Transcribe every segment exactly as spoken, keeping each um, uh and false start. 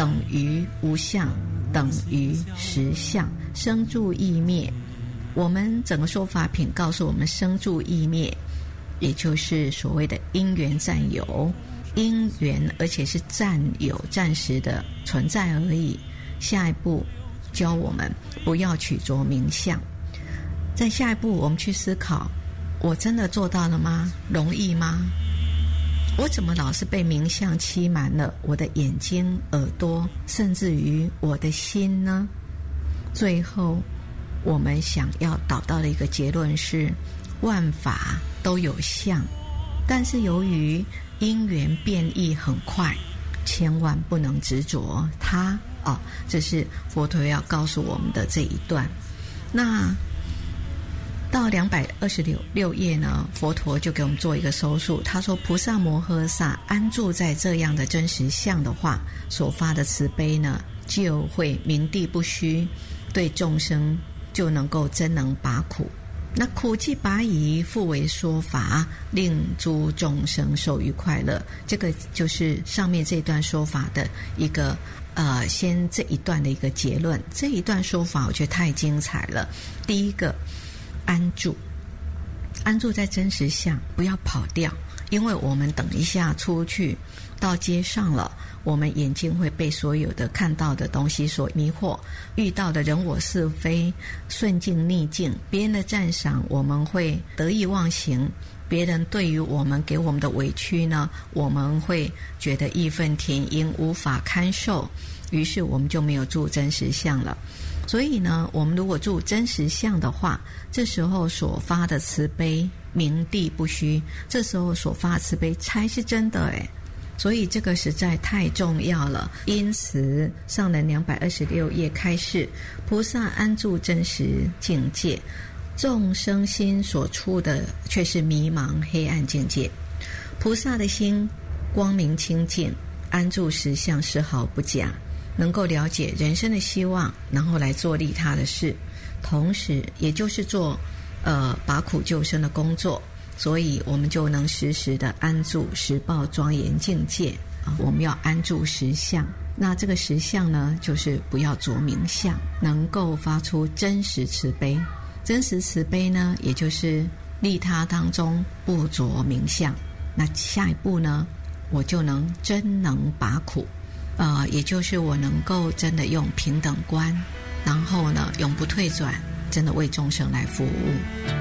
等于无相，等于实相，生住异灭。我们整个说法品告诉我们，生住异灭也就是所谓的因缘占有，因缘而且是占有暂时的存在而已。下一步教我们不要取着名相。在下一步我们去思考，我真的做到了吗？容易吗？我怎么老是被名相欺瞒了我的眼睛、耳朵，甚至于我的心呢？最后我们想要导到的一个结论是，万法都有相，但是由于因缘变异很快，千万不能执着它。哦，这是佛陀要告诉我们的这一段。那到两百二十六页呢，佛陀就给我们做一个收束。他说，菩萨摩诃萨安住在这样的真实相的话，所发的慈悲呢，就会明地不虚，对众生就能够真能拔苦。那苦既拔夷，复为说法，令诸众生受于快乐。这个就是上面这段说法的一个呃，先这一段的一个结论。这一段说法我觉得太精彩了。第一个，安住，安住在真实相，不要跑掉，因为我们等一下出去到街上了，我们眼睛会被所有的看到的东西所迷惑，遇到的人我是非，顺境逆境，别人的赞赏我们会得意忘形，别人对于我们给我们的委屈呢，我们会觉得义愤填膺，无法堪受，于是我们就没有住真实相了。所以呢，我们如果住真实相的话，这时候所发的慈悲明地不虚，这时候所发的慈悲才是真的诶。所以这个实在太重要了。因此上人两百二十六页开示，菩萨安住真实境界，众生心所出的却是迷茫黑暗境界。菩萨的心光明清净，安住实相，丝毫不假，能够了解人生的希望，然后来做利他的事，同时也就是做呃拔苦救生的工作。所以我们就能时时的安住实报庄严境界啊！我们要安住实相。那这个实相呢，就是不要着名相，能够发出真实慈悲。真实慈悲呢，也就是利他当中不着名相。那下一步呢，我就能真能拔苦，呃，也就是我能够真的用平等观，然后呢，永不退转，真的为众生来服务。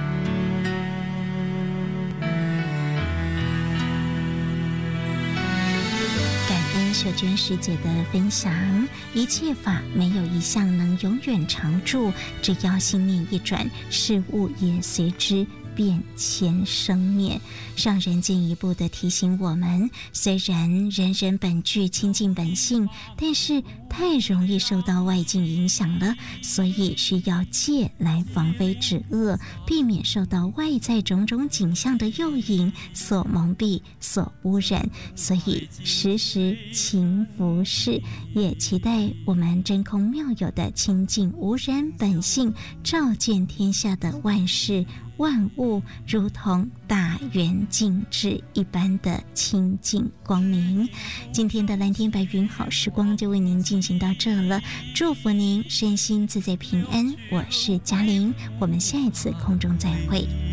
秀娟师姐的分享，一切法没有一项能永远常住，只要心念一转，事物也随之变迁生灭。上人进一步的提醒我们，虽然人人本具清净本性，但是太容易受到外境影响了，所以需要戒来防非止恶，避免受到外在种种景象的诱引所蒙蔽、所污染。所以时时勤拂拭，也期待我们真空妙有的清净无染本性，照见天下的万事万物，如同大圆镜智一般的清净光明。今天的蓝天白云好时光就为您进行到这了，祝福您身心自在平安。我是嘉玲，我们下一次空中再会。